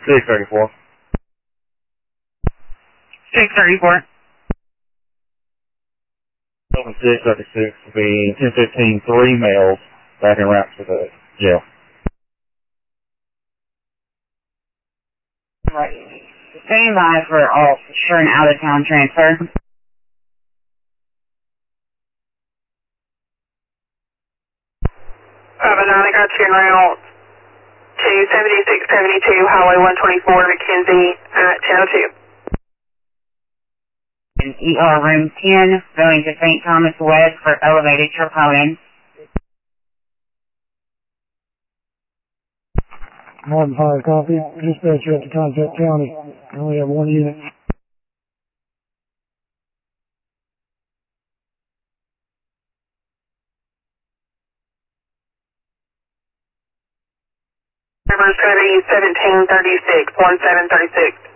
634. 634. 636 will be 1015, 3 males back en route to the jail. Right. Stand by for all sure and out-of-town transfer. I got you en route to 7672 Highway 124 McKenzie at 10:02. In ER room 10, going to St. Thomas West for elevated troponin. Martin Fire, copy. Dispatch, you have to contact county. I only have one unit. Number 1736, 1736.